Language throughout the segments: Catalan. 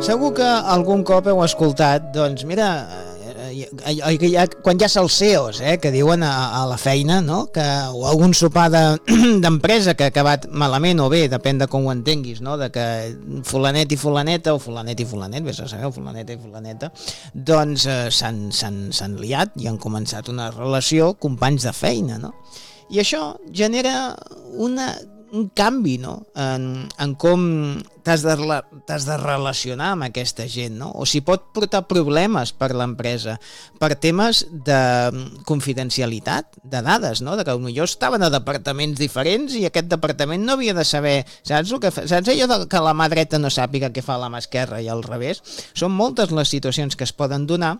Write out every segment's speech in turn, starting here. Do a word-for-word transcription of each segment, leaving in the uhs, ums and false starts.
Segur que algun cop heu escoltat, doncs mira, eh, eh, eh, quan ja els C E Os, eh, que diuen a, a la feina, no? Que, o algun sopar d'empresa de, que ha acabat malament o bé, depèn de com ho entenguis, no? De que fulanet i fulaneta, o fulanet i fulanet, vés a saber, fulaneta i fulaneta, doncs eh, s'han liat i han començat una relació companys de feina, no? I això genera una... un canvi, no? en, en com t'has de, de relacionar amb aquesta gent, no? O si pot portar problemes per l'empresa, per temes de confidencialitat, de dades, no? De que potser estaven a departaments diferents i aquest departament no havia de saber, saps, que, saps allò de que la mà dreta no sàpiga què fa la mà esquerra i al revés? Són moltes les situacions que es poden donar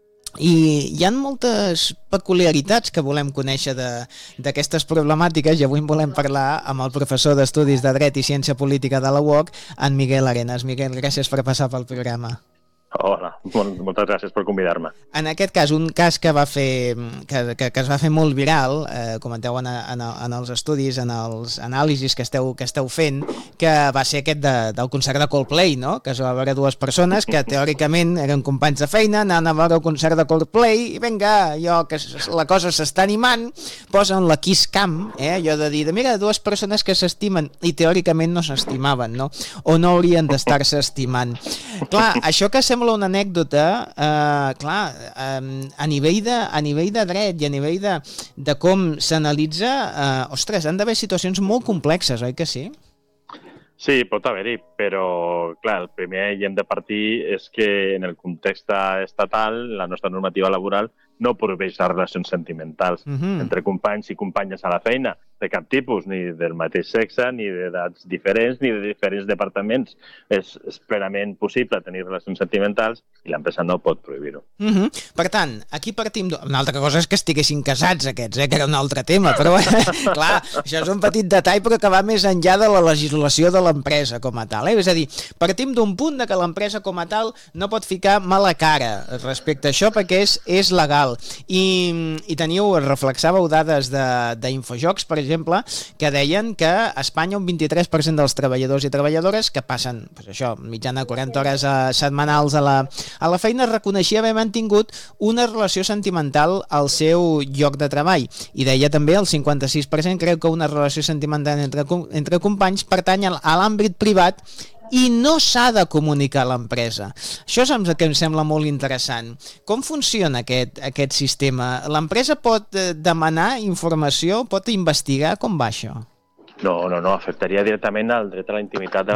i hi ha moltes peculiaritats que volem conèixer d'aquestes problemàtiques i avui en volem parlar amb el professor d'Estudis de Dret i Ciència Política de la U O C, en Miguel Arenas. Miguel, gràcies per passar pel programa. Hola, moltes gràcies per convidar-me. En aquest cas, un cas que va fer que, que, que es va fer molt viral, eh, comenteu en, en, en els estudis, en els anàlisis que esteu, que esteu fent, que va ser aquest de, del concert de Coldplay, no? Que es va veure dues persones que teòricament eren companys de feina, anaven a veure el concert de Coldplay i vinga, allò que la cosa s'està animant, posen la kiss cam, eh, allò de dir, mira, dues persones que s'estimen i teòricament no s'estimaven, no? O no haurien d'estar-se estimant. Clar, això que sembla una anècdota, eh, clar, eh, a, nivell de, a nivell de dret i a nivell de, de com s'analitza, eh, ostres, han d'haver situacions molt complexes, oi que sí? Sí, pot haver-hi, però clar, el primer hi hem de partir és que en el context estatal la nostra normativa laboral no prohibeix les relacions sentimentals uh-huh. entre companys i companyes a la feina, de cap tipus, ni del mateix sexe, ni d'edats diferents, ni de diferents departaments. És, és plenament possible tenir relacions sentimentals i l'empresa no pot prohibir-ho. Uh-huh. Per tant, aquí partim... Una altra cosa és que estiguessin casats aquests, eh, que era un altre tema, però clar, això és un petit detall però que va més enllà de la legislació de l'empresa com a tal. Eh? És a dir, partim d'un punt de que l'empresa com a tal no pot ficar mala cara respecte a això perquè és, és legal. I, i teniu, reflexàveu dades d'Infojocs, per exemple, que deien que a Espanya un vint-i-tres per cent dels treballadors i treballadores que passen, pues això, mitjana quaranta hores a, setmanals a la, a la feina reconeixia haver mantingut una relació sentimental al seu lloc de treball. I deia també el cinquanta-sis per cent creu que una relació sentimental entre, entre companys pertany a l'àmbit privat i no s'ha de comunicar a l'empresa. Això és el que em sembla molt interessant. Com funciona aquest, aquest sistema? L'empresa pot demanar informació, pot investigar? Com va això? No, no, no, afectaria directament el dret a la intimitat de